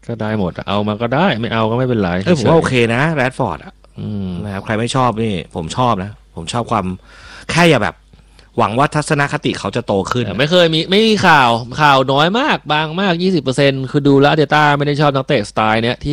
ก็ได้หมดเอามาก็ได้ไม่เอาก็ไม่เป็นไรผมว่าโอเคนะแรดฟอร์ดนะครับใครไม่ชอบนี่ผมชอบนะผมชอบความแค่อย่าแบบหวังว่าทัศนคติเขาจะโตขึ้นไม่เคยไม่มีข่าวน้อยมากบางมาก 20% คือดูแล้วอาร์เตต้าไม่ได้ชอบนักเตะสไตล์เนี้ยที่